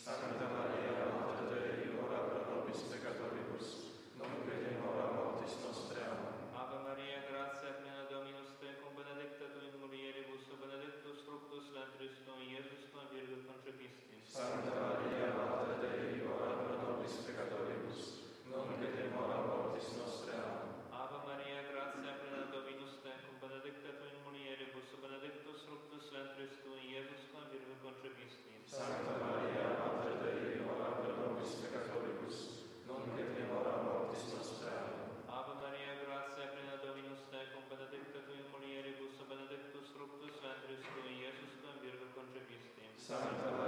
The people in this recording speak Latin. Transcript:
Sancta Maria, Mater Dei, ora pro nobis peccatoribus, nunc et in hora mortis nostre. Amen. Ave Maria, gratia plena Dominus tecum, benedicta tu in mulieribus, benedictus fructus ventris tui, Iesus, qua Virgo concepisti. Sancta Maria, Mater Dei, ora pro nobis peccatoribus, nunc et in hora mortis nostre. Amen. Ave Maria, gratia plena Dominus tecum, benedicta tu in mulieribus, benedictus fructus ventris tui, Iesus, qua Virgo concepisti. Sancta Maria, Mater Dei, ora pro nobis peccatoribus, nunc et in hora mortis nostre. Amen. Ave Maria, gratia plena Dominus tecum, benedicta tu in mulieribus, benedictus fructus ventris tui, Iesus, qua Virgo concepisti. Sancta